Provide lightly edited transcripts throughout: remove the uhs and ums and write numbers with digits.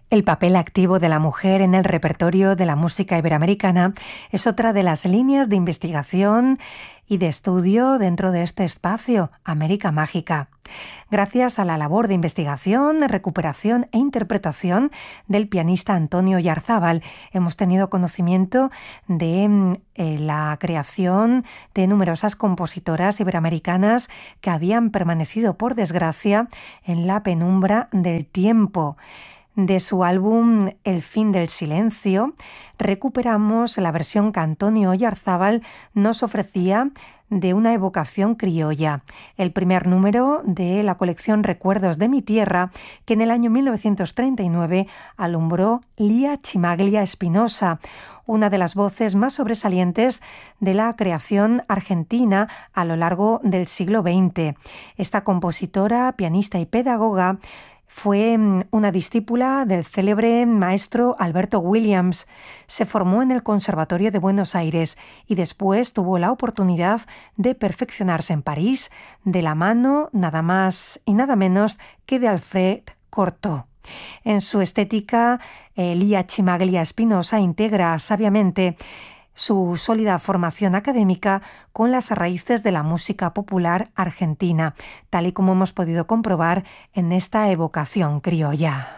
El papel activo de la mujer en el repertorio de la música iberoamericana es otra de las líneas de investigación y de estudio dentro de este espacio, América Mágica. Gracias a la labor de investigación, recuperación e interpretación del pianista Antonio Oyarzábal, hemos tenido conocimiento de la creación de numerosas compositoras iberoamericanas que habían permanecido, por desgracia, en la penumbra del tiempo. De su álbum El fin del silencio, recuperamos la versión que Antonio Oyarzábal nos ofrecía de una evocación criolla, el primer número de la colección Recuerdos de mi tierra, que en el año 1939 alumbró Lía Cimaglia Espinosa, una de las voces más sobresalientes de la creación argentina a lo largo del siglo XX. Esta compositora, pianista y pedagoga fue una discípula del célebre maestro Alberto Williams. Se formó en el Conservatorio de Buenos Aires y después tuvo la oportunidad de perfeccionarse en París de la mano nada más y nada menos que de Alfred Cortot. En su estética, Lía Cimaglia Espinosa integra sabiamente su sólida formación académica con las raíces de la música popular argentina, tal y como hemos podido comprobar en esta evocación criolla.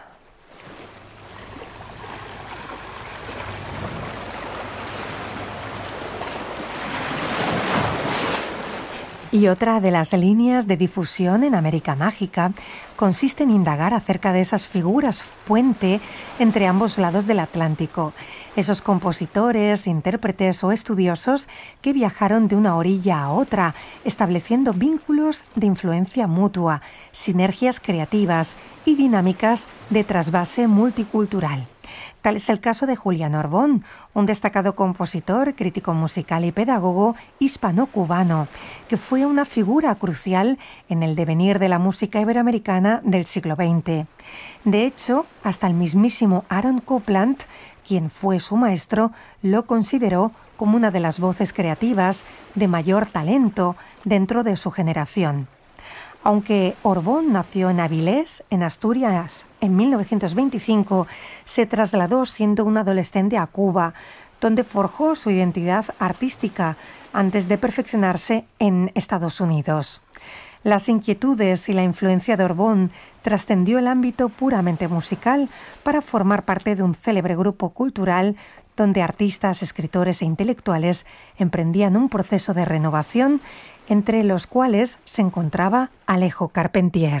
Y otra de las líneas de difusión en América Mágica consiste en indagar acerca de esas figuras puente entre ambos lados del Atlántico, esos compositores, intérpretes o estudiosos que viajaron de una orilla a otra, estableciendo vínculos de influencia mutua, sinergias creativas y dinámicas de trasvase multicultural. Tal es el caso de Julián Orbón, un destacado compositor, crítico musical y pedagogo hispano-cubano, que fue una figura crucial en el devenir de la música iberoamericana del siglo XX. De hecho, hasta el mismísimo Aaron Copland, quien fue su maestro, lo consideró como una de las voces creativas de mayor talento dentro de su generación. Aunque Orbón nació en Avilés, en Asturias, en 1925, se trasladó siendo un adolescente a Cuba, donde forjó su identidad artística antes de perfeccionarse en Estados Unidos. Las inquietudes y la influencia de Orbón trascendió el ámbito puramente musical para formar parte de un célebre grupo cultural donde artistas, escritores e intelectuales emprendían un proceso de renovación, entre los cuales se encontraba Alejo Carpentier.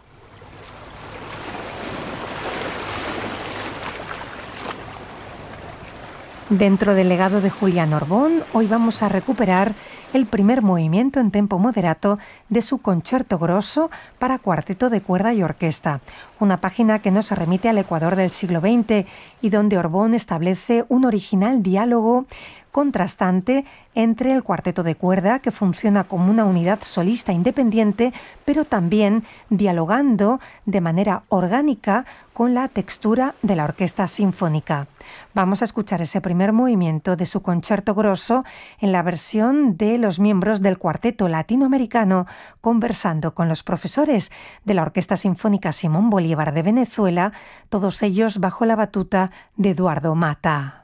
Dentro del legado de Julián Orbón, hoy vamos a recuperar el primer movimiento en tempo moderato de su Concerto Grosso para cuarteto de cuerda y orquesta, una página que nos remite al Ecuador del siglo XX y donde Orbón establece un original diálogo contrastante entre el cuarteto de cuerda, que funciona como una unidad solista independiente, pero también dialogando de manera orgánica con la textura de la orquesta sinfónica. Vamos a escuchar ese primer movimiento de su Concerto Grosso en la versión de los miembros del Cuarteto Latinoamericano, conversando con los profesores de la Orquesta Sinfónica Simón Bolívar de Venezuela, todos ellos bajo la batuta de Eduardo Mata.